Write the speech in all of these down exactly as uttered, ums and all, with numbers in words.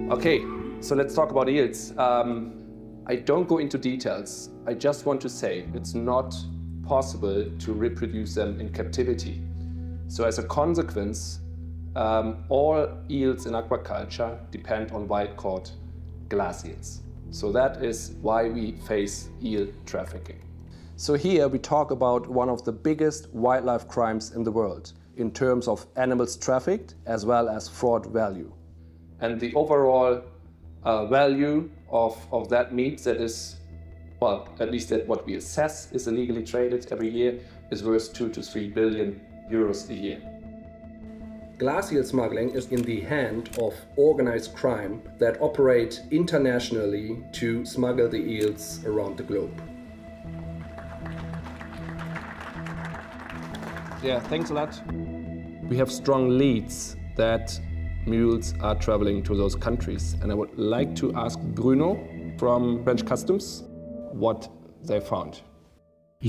Okay, so let's talk about eels. Um, I don't go into details. I just want to say it's not possible to reproduce them in captivity. So as a consequence, um, all eels in aquaculture depend on wild-caught glass eels. So that is why we face eel trafficking. So here we talk about one of the biggest wildlife crimes in the world in terms of animals trafficked as well as fraud value. And the overall uh, value of, of that meat that is, well, at least that what we assess is illegally traded every year, is worth two to three billion euros a year. Glass eel smuggling is in the hand of organized crime that operate internationally to smuggle the eels around the globe. Yeah, thanks a lot. We have strong leads that mules are traveling to those countries. And I would like to ask Bruno from French Customs what they found. They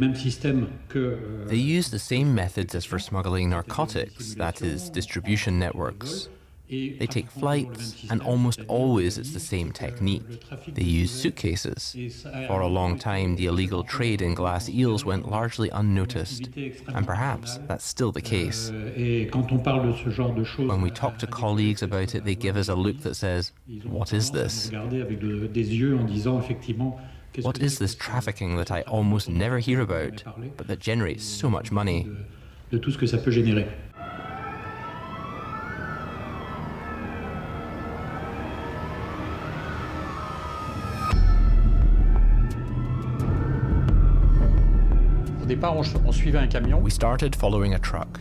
use the same methods as for smuggling narcotics, that is, distribution networks. They take flights, and almost always it's the same technique. They use suitcases. For a long time, the illegal trade in glass eels went largely unnoticed, and perhaps that's still the case. When we talk to colleagues about it, they give us a look that says, "What is this? What is this trafficking that I almost never hear about, but that generates so much money?" We started following a truck.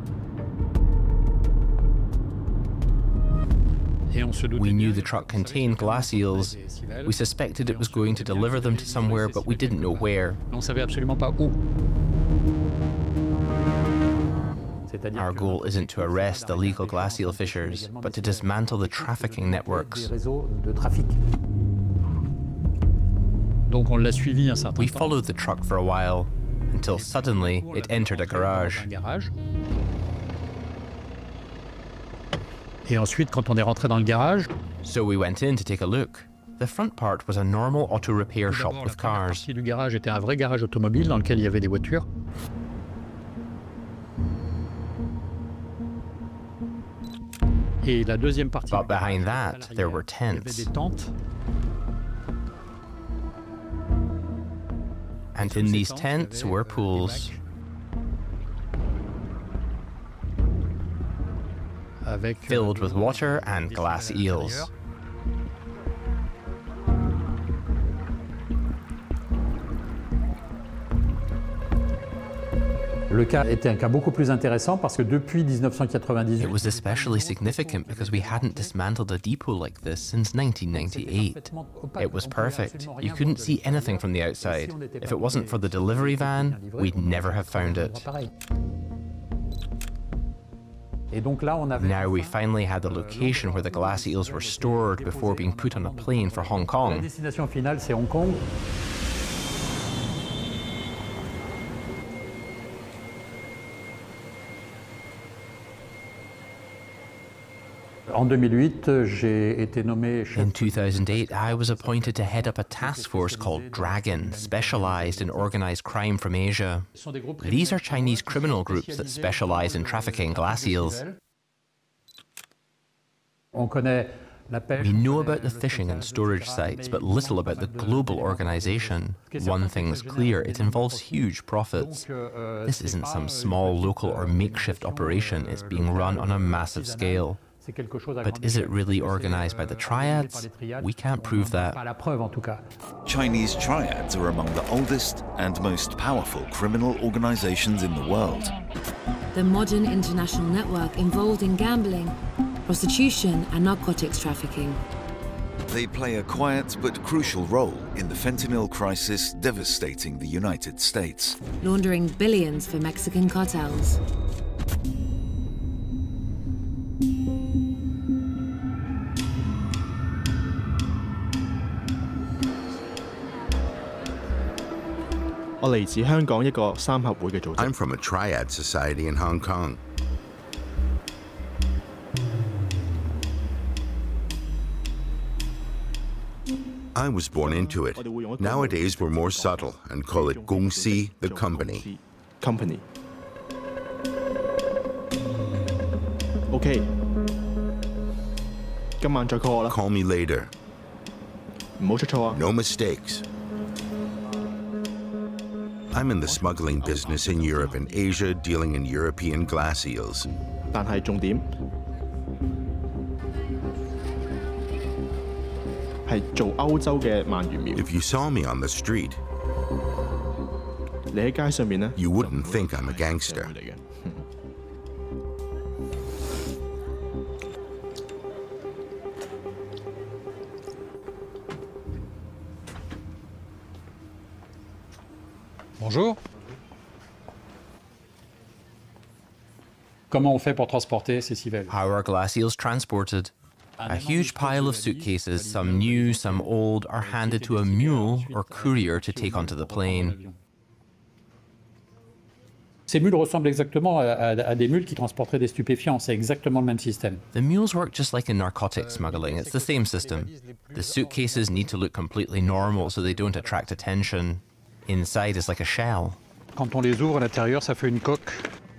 We knew the truck contained glass eels. We suspected it was going to deliver them to somewhere, but we didn't know where. Our goal isn't to arrest illegal glass eel fishers, but to dismantle the trafficking networks. We followed the truck for a while, until suddenly it entered a garage. So we went in to take a look. The front part was a normal auto repair shop with cars. But behind that, there were tents. And in these tents were pools. Filled with water and glass eels. Le cas était un cas beaucoup plus intéressant parce que depuis dix-neuf cent quatre-vingt-dix-huit. It was especially significant because we hadn't dismantled a depot like this since nineteen ninety-eight. It was perfect. You couldn't see anything from the outside. If it wasn't for the delivery van, we'd never have found it. Now we finally had the location where the glass eels were stored before being put on a plane for Hong Kong. La destination finale, c'est Hong Kong. In two thousand eight, I was appointed to head up a task force called Dragon, specialized in organized crime from Asia. These are Chinese criminal groups that specialize in trafficking glass eels. We know about the fishing and storage sites, but little about the global organization. One thing's clear, it involves huge profits. This isn't some small local or makeshift operation, it's being run on a massive scale. But is it really organized by the triads? We can't prove that. Chinese triads are among the oldest and most powerful criminal organizations in the world. The modern international network involved in gambling, prostitution and narcotics trafficking. They play a quiet but crucial role in the fentanyl crisis devastating the United States. Laundering billions for Mexican cartels. I'm from a triad society in Hong Kong. I was born into it. Nowadays, we're more subtle and call it 公司, the company. Company. Okay. 今晚再 call 我啦。 Call me later. 唔好出錯啊。 No mistakes. I'm in the smuggling business in Europe and Asia, dealing in European glass eels. 但係重點係做歐洲嘅鰻魚苗。 If you saw me on the street, 你喺街上面咧 you wouldn't think I'm a gangster. 嚟嘅。 Bonjour. Comment on fait pour transporter ces civelles? How are glass eels transported? A huge pile of suitcases, some new, some old, are handed to a mule or courier to take onto the plane. Ces mules ressemblent exactement à, à, à des mules qui transporteraient des stupéfiants. C'est exactement le même système. The mules work just like in narcotic smuggling. It's the same system. The suitcases need to look completely normal so they don't attract attention. Inside is like a shell. Quand on les ouvre à l'intérieur, ça fait une coque.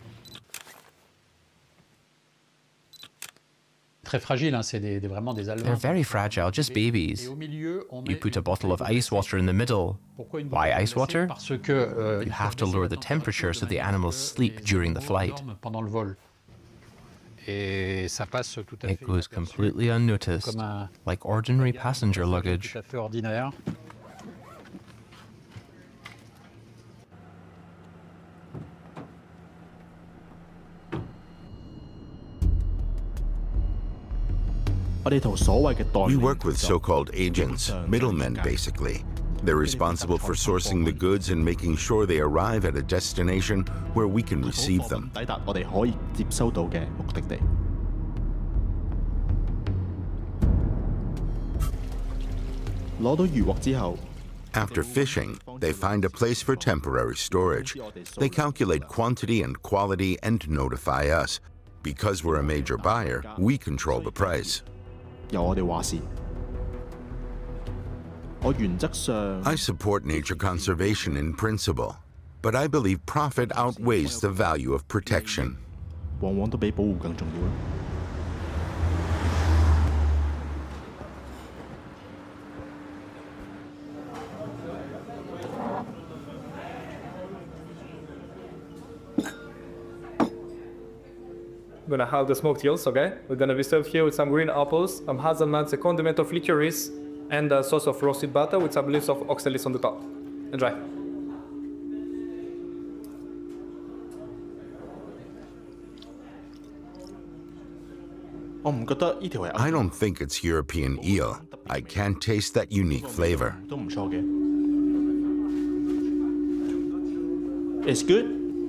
Très fragile, hein, c'est des, des, vraiment des They're alevins. very fragile, just babies. You put a bottle of ice water in the middle. Why ice water? Parce que, euh, You have to lower the temperature so the animals sleep during the flight. Pendant le vol. Et ça passe tout à It fait goes completely unnoticed, comme un like ordinary passenger luggage. tout à fait ordinaire. We work with so-called agents, middlemen basically. They're responsible for sourcing the goods and making sure they arrive at a destination where we can receive them. 抵達我哋可以接收到嘅目的地。攞到漁獲之後， After fishing, they find a place for temporary storage. They calculate quantity and quality and notify us. Because we're a major buyer, we control the price. 由我哋話事。我原則上 I support nature conservation in principle, but I believe profit outweighs the value of protection. 往往都比保護更重要啦。 We're gonna have the smoked eels, okay? We're gonna be served here with some green apples, some hazelnuts, a condiment of licorice, and a sauce of roasted butter with some leaves of oxalis on the top. Enjoy. I don't think it's European eel. I can't taste that unique flavor. 都唔錯嘅。It's good.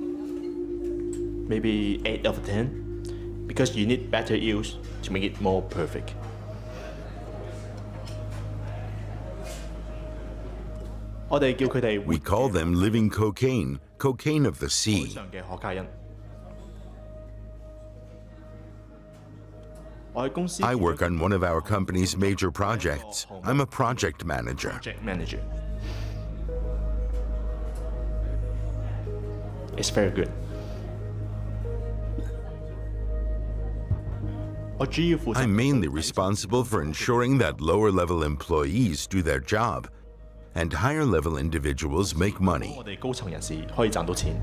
Maybe eight of ten, because you need better eels to make it more perfect. 我哋叫佢哋 We call them living cocaine, cocaine of the sea. 上嘅可卡因。我喺公司 I work on one of our company's major projects. I'm a project manager. project manager. It's very good. 我主要負責 I'm mainly responsible for ensuring that lower-level employees do their job and higher-level individuals make money. 我哋高層人士可以賺到錢。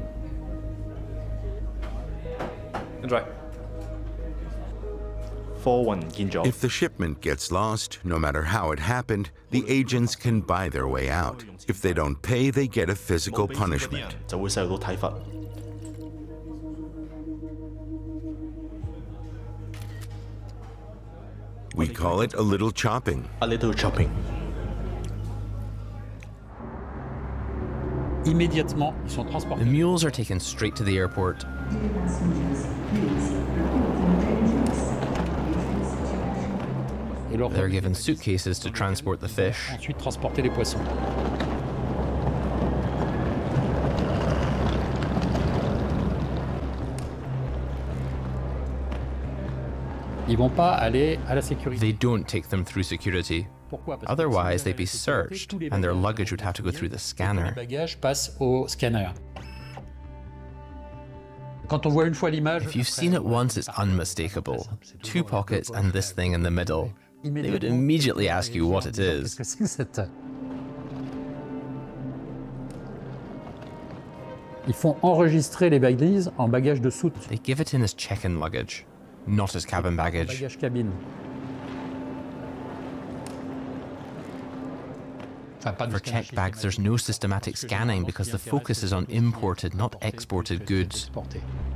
Enjoy. 貨運唔見咗， If the shipment gets lost, no matter how it happened, the agents can buy their way out. If they don't pay, they get a physical 冇俾錢嗰啲人 punishment. 就會受到體罰。 We call it a little chopping. A little chopping. Immédiatement, ils sont The transportés. mules are taken straight to the airport. Et leur They're given suitcases to transport the fish. ensuite transporter les poissons. Ils vont pas aller à la sécurité. They don't take them through security. Otherwise, they'd be searched, and their luggage would have to go through the scanner. If you've seen it once, it's unmistakable. Two pockets and this thing in the middle. They would immediately ask you what it is. Ils font enregistrer les valises en bagages de soute. They give it in as check-in luggage, not as cabin baggage. Bagage cabine. For checked bags, there's no systematic scanning because the focus is on imported, not exported goods.